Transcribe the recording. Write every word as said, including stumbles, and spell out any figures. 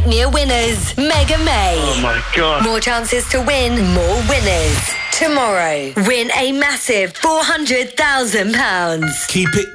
near winners. Mega May. Oh my God. More chances to win, more winners. Tomorrow, win a massive four hundred thousand pounds. Keep it